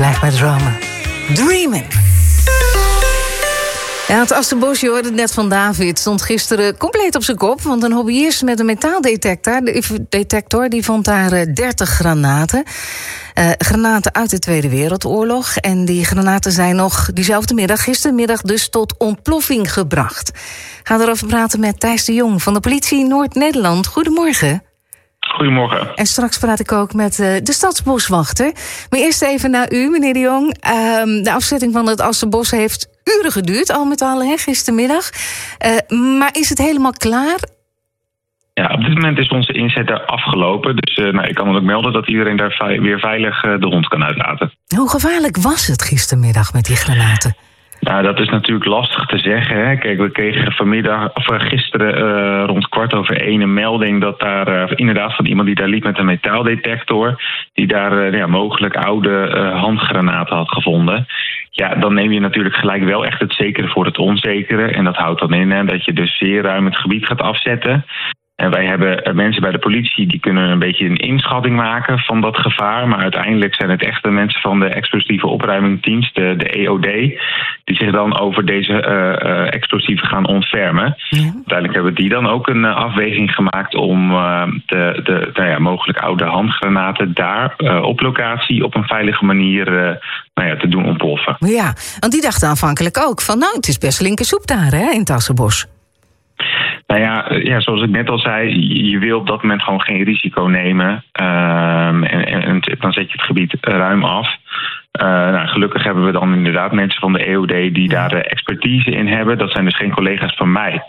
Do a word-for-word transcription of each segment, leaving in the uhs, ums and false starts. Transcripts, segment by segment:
blijf maar dromen. Dreamen. Ja, het Assenbos, je hoorde het net van David, stond gisteren compleet op zijn kop. Want een hobbyist met een metaaldetector detector, die vond daar dertig granaten. Uh, granaten uit de Tweede Wereldoorlog. En die granaten zijn nog diezelfde middag, gistermiddag dus, tot ontploffing gebracht. Ik ga erover praten met Thijs de Jong van de politie Noord-Nederland. Goedemorgen. Goedemorgen. En straks praat ik ook met uh, de stadsboswachter. Maar eerst even naar u, meneer de Jong. Uh, de afzetting van het Assenbos heeft uren geduurd, al met al, hè, gistermiddag. Uh, maar is het helemaal klaar? Ja, op dit moment is onze inzet daar afgelopen. Dus uh, nou, ik kan ook melden dat iedereen daar ve- weer veilig uh, de hond kan uitlaten. Hoe gevaarlijk was het gistermiddag met die granaten? Nou, dat is natuurlijk lastig te zeggen. Hè. Kijk, we kregen vanmiddag, of gisteren uh, rond kwart over één een melding dat daar uh, inderdaad van iemand die daar liep met een metaaldetector, die daar uh, ja, mogelijk oude uh, handgranaten had gevonden. Ja, dan neem je natuurlijk gelijk wel echt het zekere voor het onzekere. En dat houdt dan in hè, dat je dus zeer ruim het gebied gaat afzetten. En wij hebben mensen bij de politie die kunnen een beetje een inschatting maken van dat gevaar. Maar uiteindelijk zijn het echt de mensen van de explosieve opruimingdienst, de, de E O D, die zich dan over deze uh, uh, explosieven gaan ontfermen. Ja. Uiteindelijk hebben die dan ook een uh, afweging gemaakt om uh, de, de nou ja, mogelijk oude handgranaten daar uh, op locatie op een veilige manier uh, nou ja, te doen ontploffen. Ja, want die dachten aanvankelijk ook van nou, het is best linkersoep daar hè, in het Assenbos. Nou ja, ja, zoals ik net al zei, je wil op dat moment gewoon geen risico nemen. Um, en, en dan zet je het gebied ruim af. Uh, nou, gelukkig hebben we dan inderdaad mensen van de E O D die daar uh, expertise in hebben. Dat zijn dus geen collega's van mij.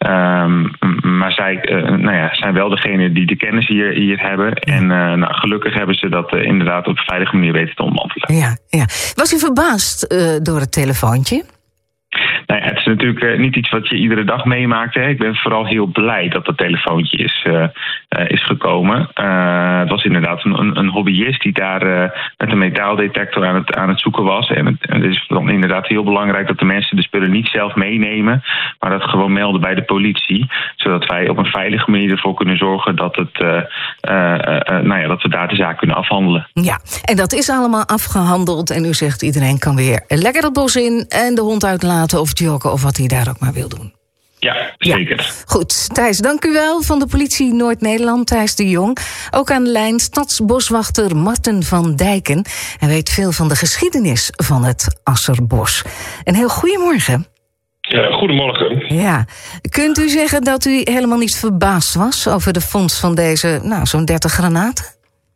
Um, maar zij uh, nou ja, zijn wel degene die de kennis hier, hier hebben. En uh, nou, gelukkig hebben ze dat uh, inderdaad op een veilige manier weten te ontmantelen. Ja, ja. Was u verbaasd uh, door het telefoontje? Nou ja, het is natuurlijk uh, niet iets wat je iedere dag meemaakt. Hè. Ik ben vooral heel blij dat dat telefoontje is, uh, uh, is gekomen. Uh, het was inderdaad een, een hobbyist die daar uh, met een metaaldetector aan het, aan het zoeken was. En het, het is dan inderdaad heel belangrijk dat de mensen de spullen niet zelf meenemen, maar dat gewoon melden bij de politie. Zodat wij op een veilige manier ervoor kunnen zorgen dat, het, uh, uh, uh, nou ja, dat we daar de zaak kunnen afhandelen. Ja, en dat is allemaal afgehandeld. En u zegt iedereen kan weer lekker het bos in en de hond uitlaten of joggen of wat hij daar ook maar wil doen. Ja, zeker. Ja. Goed, Thijs, dank u wel van de politie Noord-Nederland, Thijs de Jong. Ook aan de lijn stadsboswachter Marten van Dijken. Hij weet veel van de geschiedenis van het Assenbos. Een heel goedemorgen. Ja, goedemorgen. Ja, kunt u zeggen dat u helemaal niet verbaasd was over de vondst van deze, nou, zo'n dertig granaten?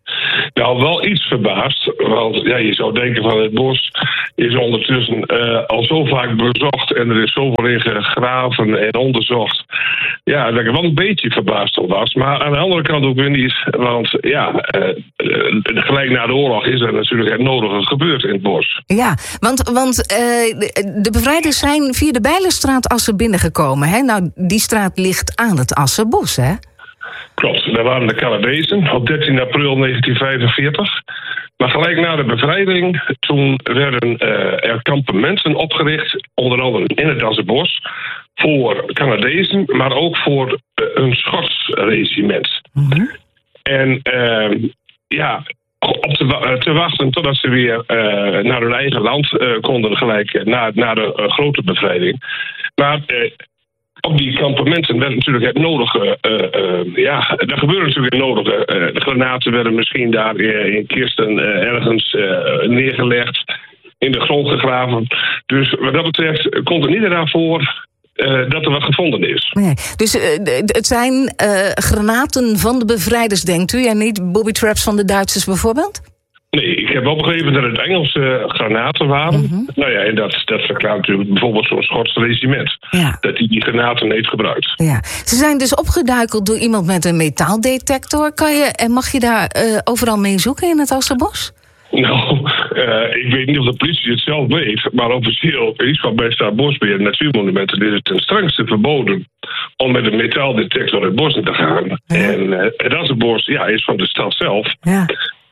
Nou, wel iets verbaasd, want ja, je zou denken van het bos is ondertussen uh, al zo vaak bezocht en er is zoveel in gegraven en onderzocht. Ja, dat ik wel een beetje verbaasd op was, maar aan de andere kant ook weer niet, want ja, uh, uh, gelijk na de oorlog is er natuurlijk het nodige gebeurd in het bos. Ja, want, want uh, de bevrijders zijn via de Bijlenstraat Assen binnengekomen, hè? Nou, die straat ligt aan het Assenbos, hè? Klopt, daar waren de Canadezen op dertien april negentien vijfenveertig. Maar gelijk na de bevrijding, toen werden uh, er kampementen opgericht, onder andere in het Assenbos, voor Canadezen, maar ook voor uh, een Schots regiment. Mm-hmm. En uh, ja, op te, uh, te wachten totdat ze weer uh, naar hun eigen land uh, konden, gelijk uh, na, na de uh, grote bevrijding. Maar uh, op die kampementen werd natuurlijk het nodige, uh, uh, ja, er gebeurde natuurlijk het nodige. Uh, de granaten werden misschien daar uh, in kisten uh, ergens uh, neergelegd, in de grond gegraven. Dus wat dat betreft komt er niet eraan voor uh, dat er wat gevonden is. Nee, dus uh, het zijn uh, granaten van de bevrijders, denkt u, en niet booby traps van de Duitsers bijvoorbeeld? Nee, ik heb opgegeven dat het Engelse granaten waren. Mm-hmm. Nou ja, en dat, dat verklaart natuurlijk bijvoorbeeld zo'n Schots regiment. Ja. Dat die die granaten heeft gebruikt. Ja. Ze zijn dus opgeduikeld door iemand met een metaaldetector. Kan je, en mag je daar uh, overal mee zoeken in het Assenbos? Nou, uh, ik weet niet of de politie het zelf weet, maar officieel is van bij Staatsbosbeheer en Natuurmonumenten is het ten strengste verboden om met een metaaldetector het bos in te gaan. Ja. En uh, het Assenbos ja, is van de stad zelf. Ja.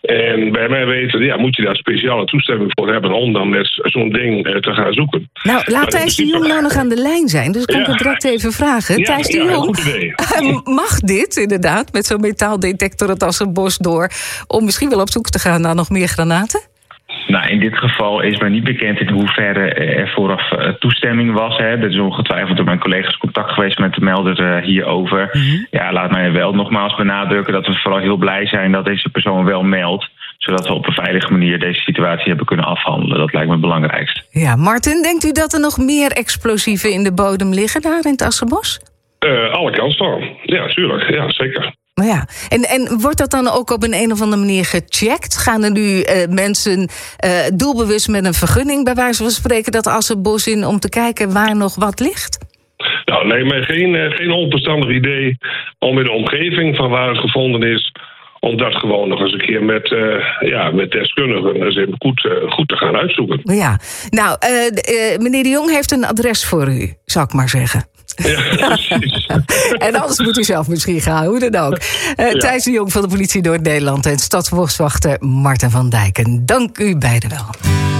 En bij mij weten, ja, moet je daar speciale toestemming voor hebben om dan met zo'n ding uh, te gaan zoeken. Nou, laat Thijs de Jong nou nog aan de lijn zijn, dus kan ik ja. het direct even vragen. Ja, Thijs de ja, Jong, uh, mag dit inderdaad met zo'n metaaldetector het Assenbos door om misschien wel op zoek te gaan naar nog meer granaten? Nou, in dit geval is maar niet bekend in hoeverre er vooraf uh, toestemming was. Hè. Er is ongetwijfeld door mijn collega's contact geweest met de melder uh, hierover. Mm-hmm. Ja, laat mij wel nogmaals benadrukken dat we vooral heel blij zijn dat deze persoon wel meldt. Zodat we op een veilige manier deze situatie hebben kunnen afhandelen. Dat lijkt me het belangrijkste. Ja, Martin, denkt u dat er nog meer explosieven in de bodem liggen daar in het Asschenbos? Uh, alle kans van. Ja, tuurlijk. Ja, zeker. Ja. En, en wordt dat dan ook op een, een of andere manier gecheckt? Gaan er nu uh, mensen uh, doelbewust met een vergunning bij wijze van spreken dat Asschenbos in om te kijken waar nog wat ligt? Nou, lijkt mij geen, uh, geen onverstandig idee om in de omgeving van waar het gevonden is, om dat gewoon nog eens een keer met, uh, ja, met deskundigen eens even goed, uh, goed te gaan uitzoeken. Ja, nou, uh, uh, meneer de Jong heeft een adres voor u, zou ik maar zeggen. Ja, precies. En anders moet u zelf misschien gaan, hoe dan ook. Uh, ja. Thijs de Jong van de Politie Noord-Nederland en stadsboswachter Marten van Dijken. Dank u beiden wel.